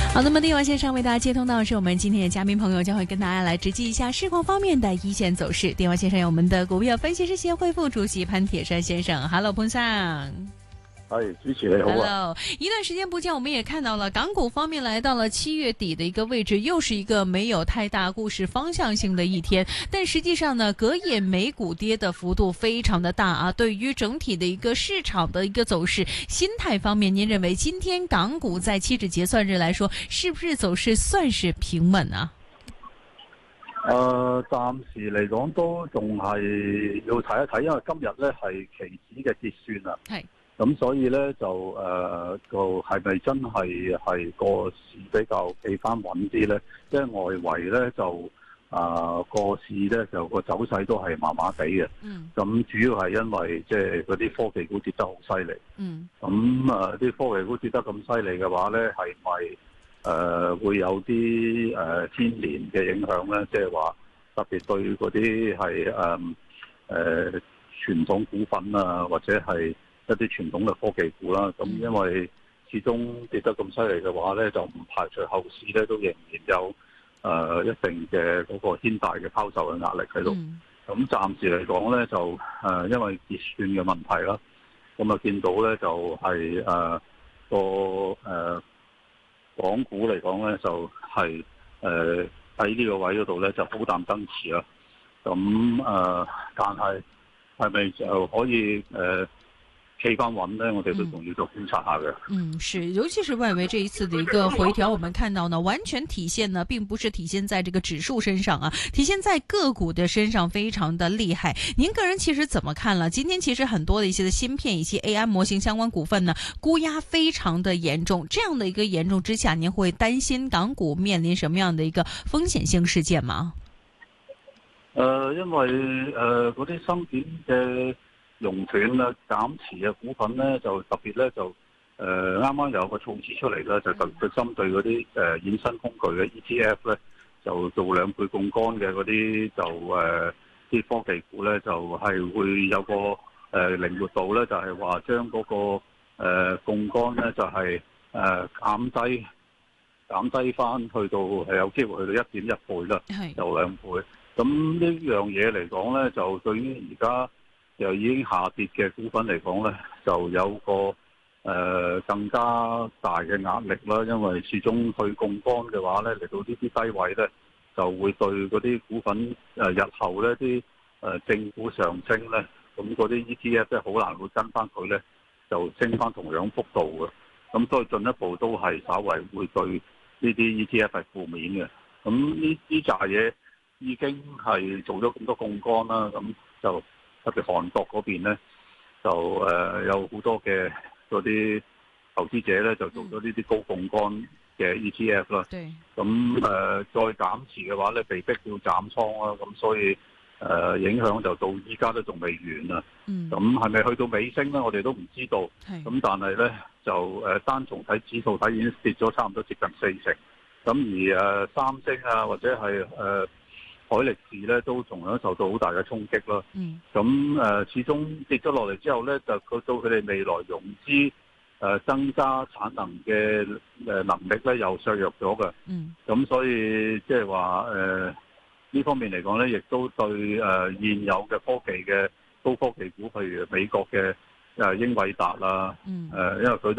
好，那么电话线上为大家接通到的是我们今天的嘉宾朋友，将会跟大家来直击一下市况方面的一线走势。电话线上有我们的股票分析师协会副主席潘铁珊先生 ，Hello 潘上。 主持你好啊。 Hello， 一段时间不见，我们也看到了港股方面来到了7月底的一个位置，又是一个没有太大故事方向性的一天。但实际上呢，隔夜美股跌的幅度非常的大啊。对于整体的一个市场的一个走勢，心態方面，您認為今天港股在期指結算日來說，是不是走勢算是平穩啊？ 暫時嚟講都仲係要睇一睇，因為今日咧係期指嘅結算啊。係。咁所以咧就係咪真係個市比較企翻穩啲咧？即係外圍咧就個市咧就個走勢都係麻麻地嘅。咁主要係因為即係嗰啲科技股跌得好犀利。咁啲科技股跌得咁犀利嘅話咧，係咪會有啲牽連嘅影響咧？即係話特別對嗰啲係傳統股份啊，或者係一啲傳統嘅科技股啦，咁因為始終跌得咁犀利嘅話咧，就唔排除後市咧都仍然有一定嘅嗰個偏大嘅拋售嘅壓力喺度。咁暫時嚟講咧，就因為結算嘅問題啦，咁啊見到咧就係港股嚟講咧，就係喺呢個位嗰度咧就好淡爭持啦。咁但係咪就可以企翻穩呢，我哋都仲要做觀察下嘅。 是，尤其是外圍這一次的一個回調，我們看到呢，完全體現呢，並不是體現在這個指數身上啊，體現在個股的身上，非常的厲害。您個人其實怎麼看了？今天其實很多的一些的芯片以及 AI 模型相關股份呢，沽壓非常的嚴重。這樣的一個嚴重之下，您會擔心港股面臨什麼樣的一個風險性事件嗎？ 因為嗰啲芯片嘅熔斷啦、減持嘅股份咧，就特別咧就啱啱有個措施出嚟啦，就特別針對嗰啲衍生工具嘅 ETF 咧，就做2倍槓桿嘅嗰啲就啲科技股咧，就係會有個靈活度咧，就係話將嗰個槓桿咧就係減低翻，去到係有機會去到 1.1 倍啦，就2倍。咁呢樣嘢嚟講咧，就對於而家又已經下跌嘅股份嚟講咧，就有個更加大嘅壓力啦。因為始終去槓桿嘅話咧，嚟到呢啲低位咧，就會對嗰啲股份日後咧啲正股上升咧，咁嗰啲 ETF 咧好難會跟翻佢咧，就升翻同樣幅度嘅。咁所以進一步都係稍為會對呢啲 ETF 係負面嘅。咁呢扎嘢已經係做咗咁多槓桿啦，咁就特別韓國嗰邊咧，就有好多嘅嗰啲投資者咧，就做咗呢啲高槓桿嘅 ETF 啦。咁再減持嘅話咧，被逼要斬倉啦，咁所以影響就到依家都仲未完啦。咁係咪去到尾聲咧？我哋都唔知道。咁但係咧就單從睇指數睇已經跌咗差唔多接近40%。咁而三星啊或者係海力士咧都同樣受到好大嘅衝擊啦。咁始終跌咗落嚟之後咧，就到佢哋未來融資增加產能嘅能力咧又削弱咗嘅。咁所以即係話呢方面嚟講咧，亦都對現有嘅科技嘅高科技股，譬如美國嘅英偉達啦，因為佢